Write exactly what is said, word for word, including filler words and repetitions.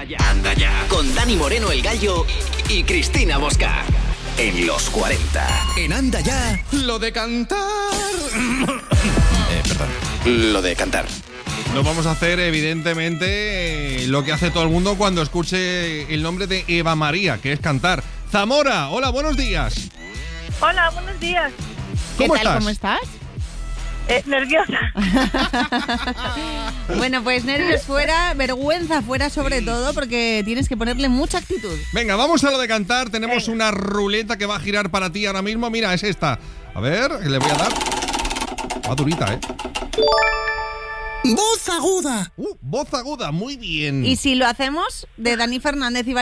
Anda ya, anda ya. Con Dani Moreno el Gallo y Cristina Mosca. En los cuarenta. En Anda ya. Lo de cantar. Eh, perdón. Lo de cantar. No vamos a hacer, evidentemente, lo que hace todo el mundo cuando escuche el nombre de Eva María, que es cantar. Zamora, hola, buenos días. Hola, buenos días. ¿Qué ¿Cómo tal? estás? ¿Cómo estás? Eh, nerviosa. Bueno, pues nervios fuera, vergüenza fuera sobre todo, porque tienes que ponerle mucha actitud. Venga, vamos a lo de cantar. Tenemos Venga. una ruleta que va a girar para ti ahora mismo. Mira, es esta. A ver, le voy a dar. Va durita, ¿eh? Voz aguda. Uh, voz aguda, muy bien. Y si lo hacemos de Dani Fernández y